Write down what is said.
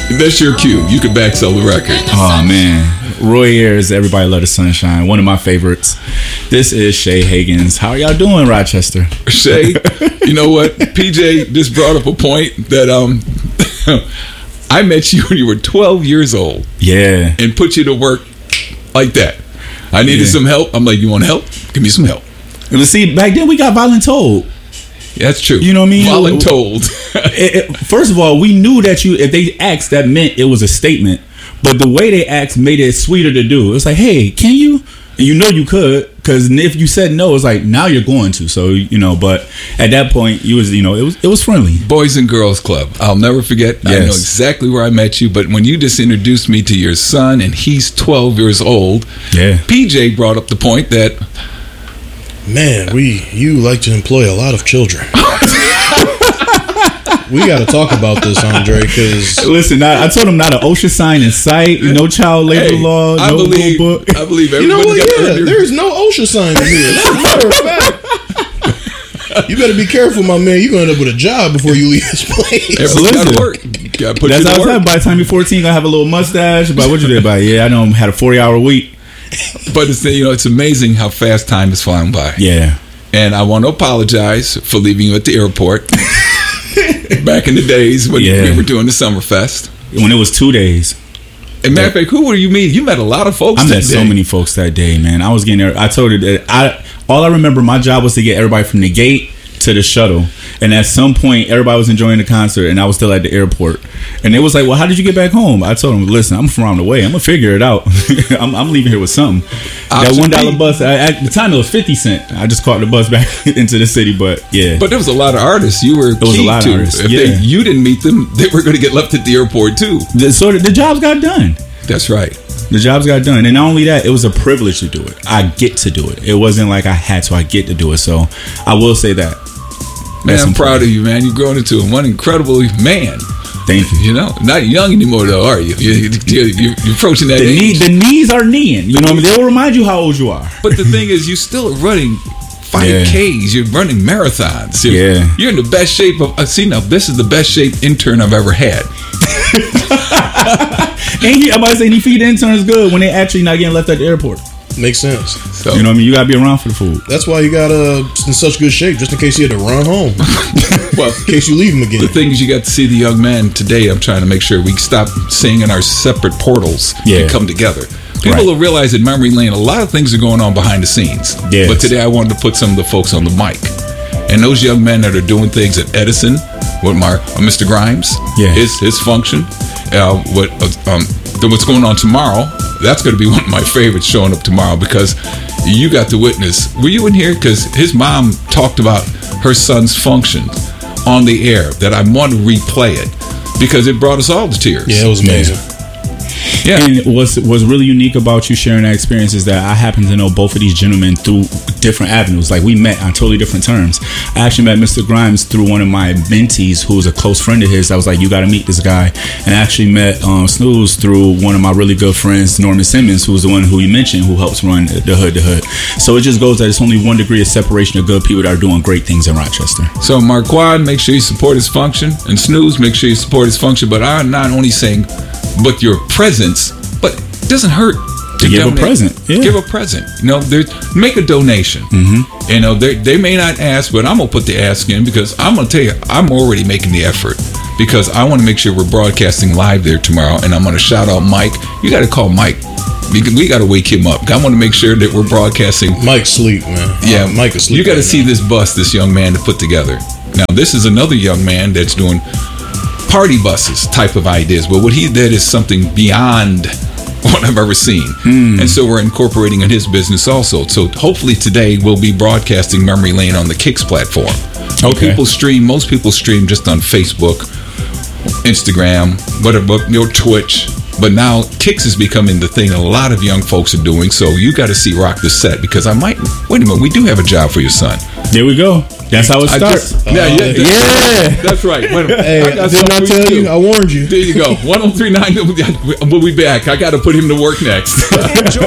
That's your cue. You can back sell the record. Oh man, Roy Ayers, Everybody Love the Sunshine, one of my favorites. This is Shay Higgins. How are y'all doing, Rochester? Shay, you know what? PJ just brought up a point that I met you when you were 12 years old. Yeah. And put you to work like that. I needed some help. I'm like, you want help? Give me some help. Let's see, back then we got voluntold. Yeah, that's true. You know what I mean? Voluntold. First of all, we knew that if they asked, that meant it was a statement. But the way they asked made it sweeter to do. It was like, hey, can you? And you know you could, because if you said no, it's like, now you're going to. So, but at that point, it was friendly. Boys and Girls Club. I'll never forget. Yes. I know exactly where I met you, but when you just introduced me to your son, and he's 12 years old, PJ brought up the point that, man, you like to employ a lot of children. We got to talk about this, Andre, because... Listen, I told him not an OSHA sign in sight, no child labor law, no rule book. I believe everybody. You know what? Yeah, there's no OSHA sign in here. That's a matter of fact. You better be careful, my man. You're going to end up with a job before you leave this place. Everybody's got to work. That's how I said. By the time you're 14, you're going to have a little mustache. But what you did about it? Yeah, I know I had a 40-hour week. But it's amazing how fast time is flying by. Yeah. And I want to apologize for leaving you at the airport. Back in the days when we were doing the Summerfest. When it was 2 days. And matter of fact, who were you meeting? You met a lot of folks that day. I met so many folks that day, man. I was getting there. I told her that all I remember, my job was to get everybody from the gate to the shuttle. And at some point, everybody was enjoying the concert, and I was still at the airport. And it was like, well, how did you get back home? I told them, listen, I'm from around the way. I'm going to figure it out. I'm leaving here with something. That $1 bus, at the time it was 50 cents. I just caught the bus back into the city, but yeah. But there was a lot of artists you were There was a lot of artists. If you didn't meet them, they were going to get left at the airport too. So the jobs got done. That's right. The jobs got done. And not only that, it was a privilege to do it. I get to do it. It wasn't like I had to. I get to do it. So I will say that. Man, I'm proud of you, man. You've grown into one incredible man. Thank you. Not young anymore, though, are you? You're approaching that age. The knees are kneeing. You know what I mean? They'll remind you how old you are. But the thing is, you still are running 5Ks. You're running marathons. You're in the best shape of... now, this is the best shaped intern I've ever had. And I'm about to say, he feed interns good when they actually not getting left at the airport. Makes sense. So, you know what I mean? You got to be around for the food. That's why you got in such good shape, just in case you had to run home. Well, in case you leave him again. The thing is, you got to see the young man today. I'm trying to make sure we stop seeing in our separate portals and come together. People will realize at Memory Lane, a lot of things are going on behind the scenes. Yes. But today I wanted to put some of the folks on the mic. And those young men that are doing things at Edison, with Mr. Grimes, his function, what's going on tomorrow, that's going to be one of my favorites showing up tomorrow, because you got to witness. Were you in here? Because his mom talked about her son's function on the air, that I want to replay it because it brought us all to tears. Yeah, it was amazing. Yeah. And what's really unique about you sharing that experience is that I happen to know both of these gentlemen through different avenues. Like, we met on totally different terms. I actually met Mr. Grimes through one of my mentees who was a close friend of his. I was like, you got to meet this guy. And I actually met Snooze through one of my really good friends, Norman Simmons, who's the one who you mentioned, who helps run the Hood to Hood. So it just goes that it's only 1 degree of separation of good people that are doing great things in Rochester. So Marquand, make sure you support his function. And Snooze, make sure you support his function. But I'm not only saying, but your presence, but it doesn't hurt to give a present. Yeah. Give a present. Make a donation. Mm-hmm. They may not ask, but I'm gonna put the ask in, because I'm gonna tell you, I'm already making the effort, because I want to make sure we're broadcasting live there tomorrow. And I'm gonna shout out Mike. You got to call Mike. We got to wake him up. I want to make sure that we're broadcasting. Mike's asleep, man. Yeah, Mike is asleep. You got to see this bus this young man to put together. Now, this is another young man that's doing party buses type of ideas, but what he did is something beyond what I've ever seen. And so we're incorporating in his business also. So hopefully today we'll be broadcasting Memory Lane on the Kicks platform. Okay. Most people stream just on Facebook, Instagram, whatever, Twitch. But now Kicks is becoming the thing a lot of young folks are doing. So you got to see Rock the Set, because wait a minute, we do have a job for your son. There we go. That's how it starts. Yeah. That's right. Wait a minute. Hey, didn't I tell you? I warned you. There you go. 1039. We'll be back. I got to put him to work next.